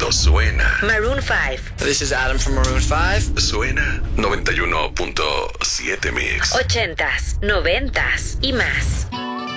Cuando suena. Maroon 5. This is Adam from Maroon 5. Suena 91.7 Mix. 80s, 90s y más.